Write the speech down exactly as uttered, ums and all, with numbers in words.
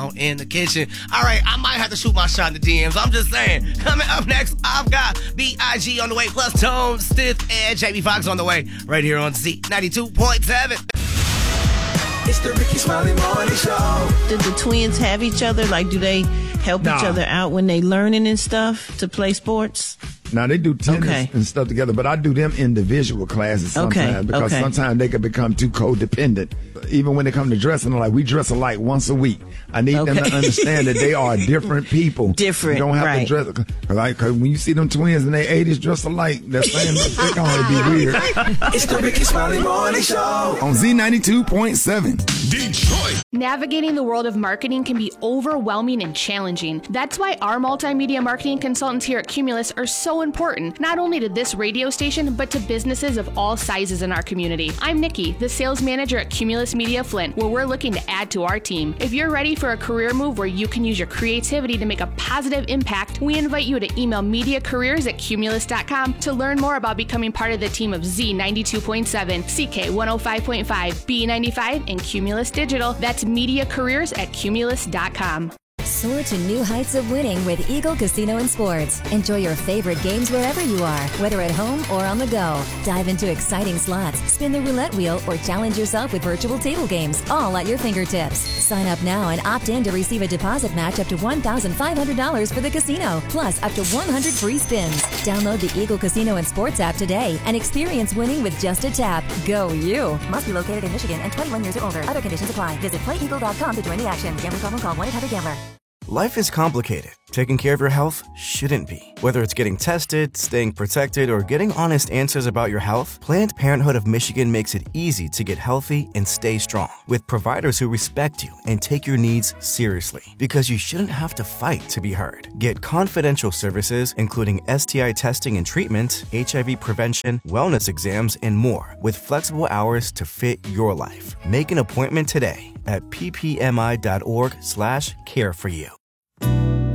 out in the kitchen. All right, I might have to shoot my shot in the D Ms. I'm just saying. Coming up next, I've got B I G on the way, plus Tone, Stiff, and Jamie Foxx on the way, right here on Z ninety-two point seven. It's the Ricky Smiley Morning Show. Did the twins have each other? Like, do they help nah. each other out when they learning and stuff to play sports? Now, they do tennis okay. and stuff together, but I do them individual classes sometimes okay. because okay. sometimes they can become too codependent. Even when they come to dressing, like we dress alike once a week. I need okay. them to understand that they are different people. Different, You don't have right. to dress like cause when you see them twins in their eighties dressed alike, they're saying they're going to be weird. It's the Ricky Smiley Morning Show on Z ninety-two point seven. Detroit. Navigating the world of marketing can be overwhelming and challenging. That's why our multimedia marketing consultants here at Cumulus are so important, not only to this radio station, but to businesses of all sizes in our community. I'm Nikki, the sales manager at Cumulus Media Flint, where we're looking to add to our team. If you're ready for a career move where you can use your creativity to make a positive impact, we invite you to email mediacareers at cumulus dot com to learn more about becoming part of the team of Z ninety-two point seven, C K one oh five point five, B ninety-five, and Cumulus Digital. That's mediacareers at cumulus dot com. Soar to new heights of winning with Eagle Casino and Sports. Enjoy your favorite games wherever you are, whether at home or on the go. Dive into exciting slots, spin the roulette wheel, or challenge yourself with virtual table games, all at your fingertips. Sign up now and opt in to receive a deposit match up to one thousand five hundred dollars for the casino, plus up to one hundred free spins. Download the Eagle Casino and Sports app today and experience winning with just a tap. Go you! Must be located in Michigan and twenty-one years or older. Other conditions apply. Visit play eagle dot com to join the action. Gambling problem, call one eight hundred gambler. Life is complicated. Taking care of your health shouldn't be. Whether it's getting tested, staying protected, or getting honest answers about your health, Planned Parenthood of Michigan makes it easy to get healthy and stay strong with providers who respect you and take your needs seriously, because you shouldn't have to fight to be heard. Get confidential services, including S T I testing and treatment, H I V prevention, wellness exams, and more, with flexible hours to fit your life. Make an appointment today at ppmi dot org slash care for you.